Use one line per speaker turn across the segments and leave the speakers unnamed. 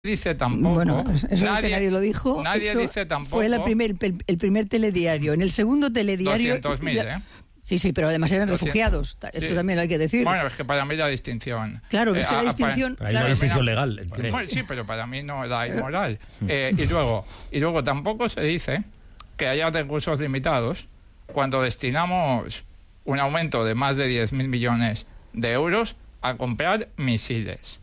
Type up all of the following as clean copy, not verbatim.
dice tampoco.
Bueno, eso es que nadie lo dijo.
Nadie dice tampoco.
Fue el primer telediario. En el segundo telediario...
200.000,
Sí, pero además eran refugiados. Esto también lo hay que decir.
Bueno, es que para mí la distinción...
Claro, es que la distinción...
Hay una distinción legal.
Bueno, sí, pero para mí no la inmoral. Y luego tampoco se dice que haya recursos limitados cuando destinamos un aumento de más de 10.000 millones de euros a comprar misiles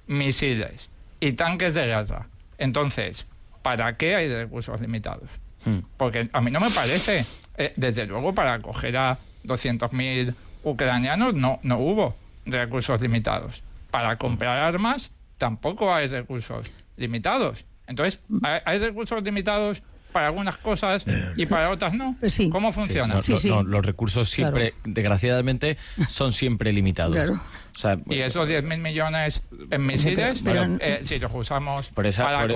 y tanques de guerra. Entonces, ¿para qué hay recursos limitados? Porque a mí no me parece, desde luego, para acoger a 200.000 ucranianos no hubo recursos limitados. Para comprar armas tampoco hay recursos limitados. Entonces, ¿hay recursos limitados para algunas cosas y para otras no?
Sí.
¿Cómo funciona?
No, los recursos siempre, desgraciadamente, son siempre limitados.
Claro.
O sea,
Y esos 10.000 millones en misiles, si los usamos para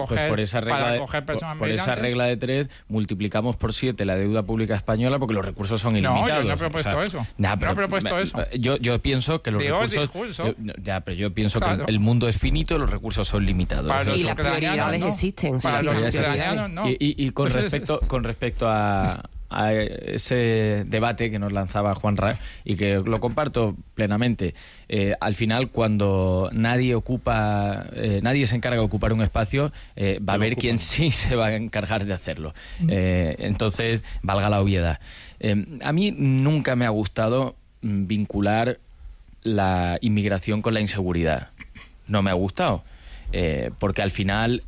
coger personas
por esa regla de 3, multiplicamos por 7 la deuda pública española porque los recursos son ilimitados.
No, yo no he propuesto eso. No he propuesto eso.
Yo pienso que los recursos... pero yo pienso que el mundo es finito y los recursos son limitados.
Y las prioridades existen.
Para los ucranianos no.
Y con respecto a ese debate que nos lanzaba Juan Ra y que lo comparto plenamente, al final cuando nadie se encarga de ocupar un espacio, va a haber quien sí se va a encargar de hacerlo. Entonces, valga la obviedad. A mí nunca me ha gustado vincular la inmigración con la inseguridad. No me ha gustado. Porque al final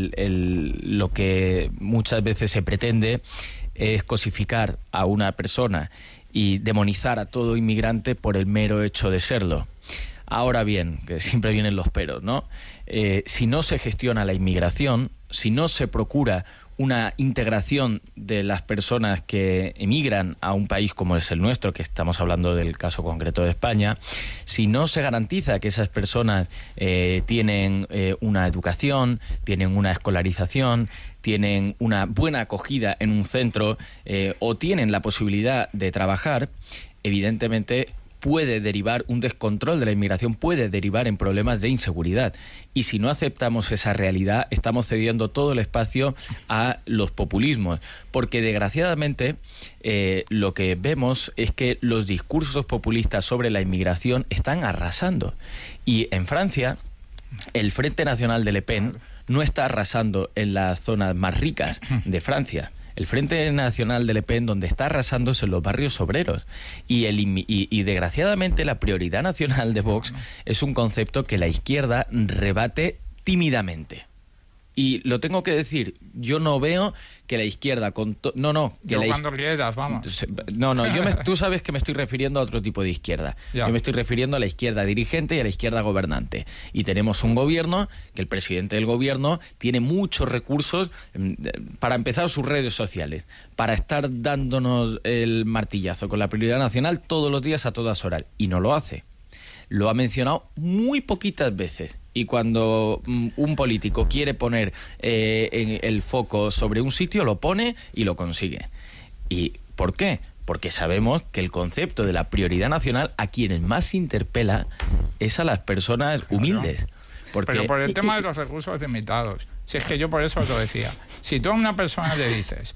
lo que muchas veces se pretende es cosificar a una persona y demonizar a todo inmigrante por el mero hecho de serlo. Ahora bien, que siempre vienen los peros, ¿no? Si no se gestiona la inmigración, si no se procura una integración de las personas que emigran a un país como es el nuestro, que estamos hablando del caso concreto de España, si no se garantiza que esas personas tienen una educación, tienen una escolarización, tienen una buena acogida en un centro o tienen la posibilidad de trabajar, evidentemente puede derivar un descontrol de la inmigración, puede derivar en problemas de inseguridad. Y si no aceptamos esa realidad, estamos cediendo todo el espacio a los populismos. Porque desgraciadamente lo que vemos es que los discursos populistas sobre la inmigración están arrasando. Y en Francia, el Frente Nacional de Le Pen no está arrasando en las zonas más ricas de Francia. El Frente Nacional de Le Pen, donde está arrasando, es en los barrios obreros. Y desgraciadamente la prioridad nacional de Vox es un concepto que la izquierda rebate tímidamente. Y lo tengo que decir, yo no veo que la izquierda...
cuando quieras, vamos.
Tú sabes que me estoy refiriendo a otro tipo de izquierda.
Ya.
Yo me estoy refiriendo a la izquierda dirigente y a la izquierda gobernante. Y tenemos un gobierno, que el presidente del gobierno tiene muchos recursos, para empezar sus redes sociales, para estar dándonos el martillazo con la prioridad nacional todos los días a todas horas. Y no lo hace. Lo ha mencionado muy poquitas veces. Y cuando un político quiere poner el foco sobre un sitio, lo pone y lo consigue. ¿Y por qué? Porque sabemos que el concepto de la prioridad nacional a quienes más interpela es a las personas humildes. Porque...
Pero por el tema de los recursos limitados. Si es que yo por eso os lo decía. Si tú a una persona le dices,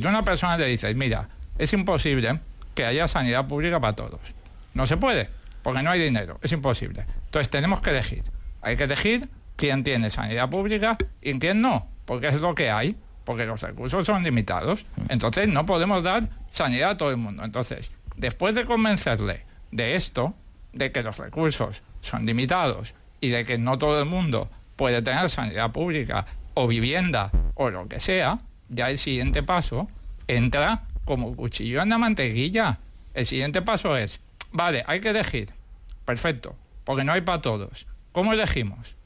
mira, es imposible que haya sanidad pública para todos. No se puede, porque no hay dinero, es imposible. Entonces tenemos que elegir. Hay que elegir quién tiene sanidad pública y quién no, porque es lo que hay, porque los recursos son limitados. Entonces no podemos dar sanidad a todo el mundo. Entonces, después de convencerle de esto, de que los recursos son limitados y de que no todo el mundo puede tener sanidad pública o vivienda o lo que sea, ya el siguiente paso entra como cuchillo en la mantequilla. El siguiente paso es, vale, hay que elegir. Perfecto, porque no hay para todos. ¿Cómo elegimos?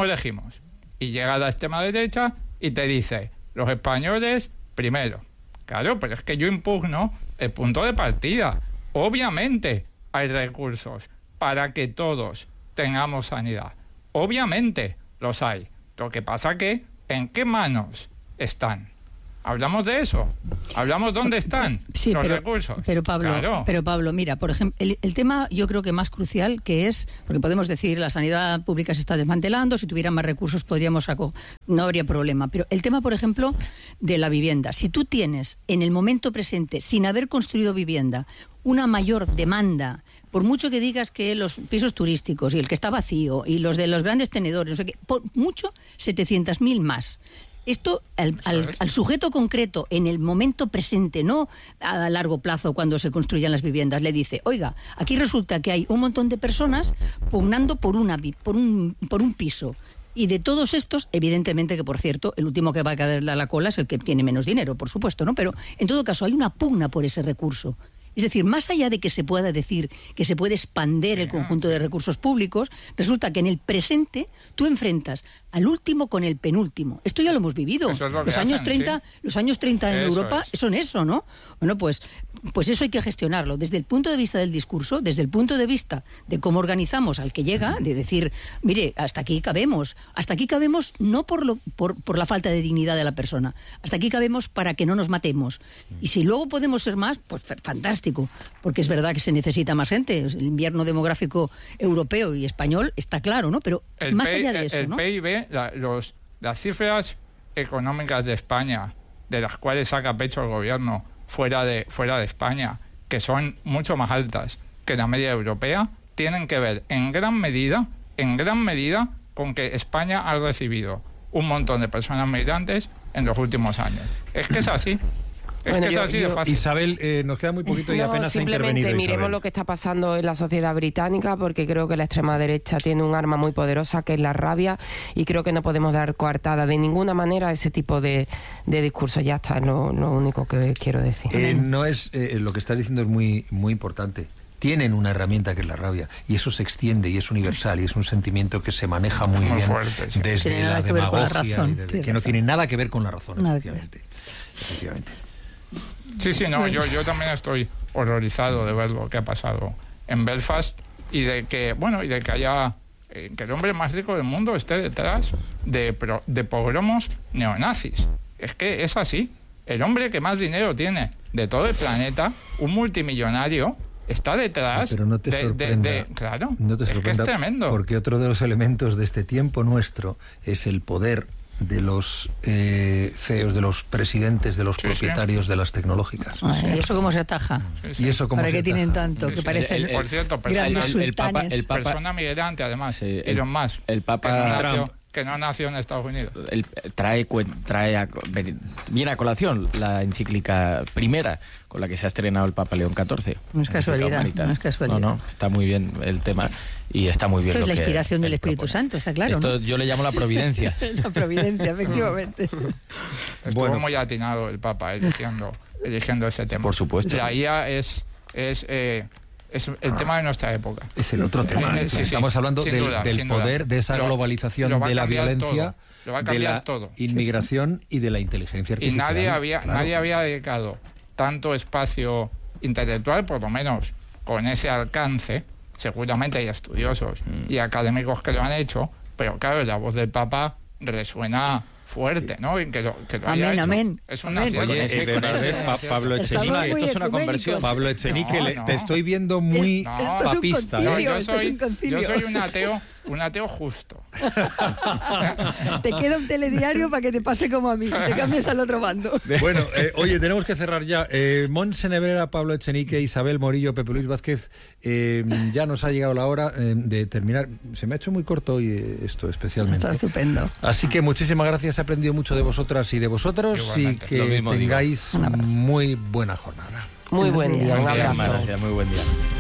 Y llega la extrema derecha y te dice, los españoles primero. Claro, pero es que yo impugno el punto de partida. Obviamente hay recursos para que todos tengamos sanidad. Obviamente los hay. Lo que pasa que, ¿en qué manos están? Hablamos de eso. Hablamos dónde están los recursos.
Pero Pablo, mira, por ejemplo, el tema yo creo que más crucial que es, porque podemos decir la sanidad pública se está desmantelando, si tuvieran más recursos no habría problema. Pero el tema, por ejemplo, de la vivienda. Si tú tienes en el momento presente, sin haber construido vivienda, una mayor demanda, por mucho que digas que los pisos turísticos y el que está vacío y los de los grandes tenedores, no sé qué, por mucho 700.000 más. Esto al sujeto concreto en el momento presente, no a largo plazo cuando se construyan las viviendas, le dice, oiga, aquí resulta que hay un montón de personas pugnando por un piso. Y de todos estos, evidentemente que, por cierto, el último que va a caer a la cola es el que tiene menos dinero, por supuesto, ¿no? Pero en todo caso hay una pugna por ese recurso. Es decir, más allá de que se pueda decir que se puede expandir el conjunto de recursos públicos, resulta que en el presente tú enfrentas al último con el penúltimo. Esto ya lo hemos vivido. Los años 30 en Europa son eso, ¿no? Bueno, pues eso hay que gestionarlo desde el punto de vista del discurso, desde el punto de vista de cómo organizamos al que llega, de decir, mire, hasta aquí cabemos no por la falta de dignidad de la persona, hasta aquí cabemos para que no nos matemos. Y si luego podemos ser más, pues fantástico. Porque es verdad que se necesita más gente. El invierno demográfico europeo y español está claro, ¿no? Pero más allá de eso,
el
¿no?
PIB, las cifras económicas de España, de las cuales saca pecho el gobierno fuera de España, que son mucho más altas que la media europea, tienen que ver en gran medida con que España ha recibido un montón de personas migrantes en los últimos años. Es que es así. Es así de fácil.
Isabel, nos queda muy poquito y apenas ha intervenido.
Simplemente miremos lo que está pasando en la sociedad británica, porque creo que la extrema derecha tiene un arma muy poderosa que es la rabia, y creo que no podemos dar coartada de ninguna manera a ese tipo de discurso. Ya está, lo único que quiero decir.
No es lo que estás diciendo es muy, muy importante. Tienen una herramienta que es la rabia, y eso se extiende y es universal y es un sentimiento que se maneja muy bien
fuerte,
desde la demagogia, que no tiene nada que ver con la razón, efectivamente.
Sí, no, yo también estoy horrorizado de ver lo que ha pasado en Belfast y de que haya que el hombre más rico del mundo esté detrás de pogromos neonazis. Es que es así. El hombre que más dinero tiene de todo el planeta, un multimillonario, está detrás.
Pero no te sorprenda,
claro,
no te sorprenda,
es que es tremendo.
Porque otro de los elementos de este tiempo nuestro es el poder de los CEOs, de los presidentes, de los propietarios de las tecnológicas.
¿Y eso cómo se ataja?
¿Y eso cómo
¿Para qué tienen
ataja?
tanto? Que parecen
por cierto,
el Papa
persona migrante, además, Elon Musk,
el Papa
Trump, que no nació en Estados Unidos.
Viene a colación la encíclica primera con la que se ha estrenado el Papa León XIV.
No es casualidad.
No, está muy bien el tema y está muy bien.
Esto es la inspiración del Espíritu Santo, está claro.
Esto
¿no?
yo le llamo la providencia.
La providencia, efectivamente.
Estuvo muy atinado el Papa eligiendo ese tema.
Por supuesto.
La IA es el tema de nuestra época.
Es el otro tema. Estamos hablando del poder, de esa globalización, de la violencia, de la inmigración y de la inteligencia artificial.
Y nadie había dedicado tanto espacio intelectual, por lo menos con ese alcance. Seguramente hay estudiosos y académicos que lo han hecho, pero claro, la voz del Papa resuena fuerte, ¿no? Y que lo haya hecho.
Amén.
Es una acierto.
Oye, Pablo Echenique,
esto es una conversión.
Pablo Echenique, te estoy viendo muy papista.
Yo soy un ateo justo.
Te queda un telediario para que te pase como a mí, te cambies al otro bando.
Bueno, oye, tenemos que cerrar ya. Montse Nebrera, Pablo Echenique, Isabel Morillo, Pepe Luis Vázquez, ya nos ha llegado la hora de terminar. Se me ha hecho muy corto hoy esto, especialmente.
Está estupendo.
Así que muchísimas gracias, he aprendido mucho de vosotras y de vosotros. Igualmente. Y que tengáis muy buena jornada.
Muy buen día.
Muchísimas gracias, muy buen día.